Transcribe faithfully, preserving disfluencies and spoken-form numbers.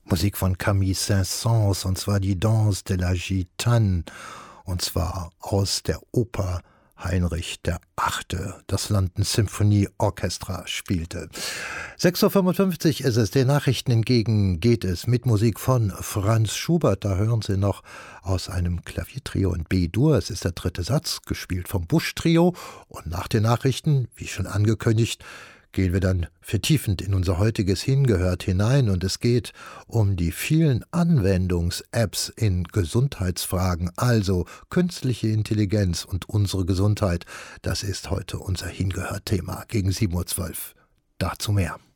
Musik von Camille Saint-Saëns, und zwar die Danse de la Gitane, und zwar aus der Oper Heinrich der Achte, das London Symphony Orchestra spielte. sechs Uhr fünfundfünfzig ist es, den Nachrichten entgegen geht es mit Musik von Franz Schubert. Da hören Sie noch aus einem Klaviertrio in B-Dur. Es ist der dritte Satz, gespielt vom Busch-Trio. Und nach den Nachrichten, wie schon angekündigt, gehen wir dann vertiefend in unser heutiges Hingehört hinein, und es geht um die vielen Anwendungs-Apps in Gesundheitsfragen, also künstliche Intelligenz und unsere Gesundheit. Das ist heute unser Hingehört-Thema gegen sieben Uhr zwölf. Dazu mehr.